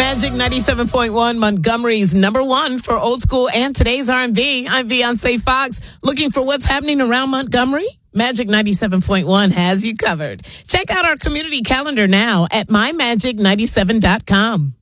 Magic 97.1, Montgomery's number one for old school and today's R&B. I'm Beyonce Fox. Looking for what's happening around Montgomery? Magic 97.1 has you covered. Check out our community calendar now at mymagic97.com.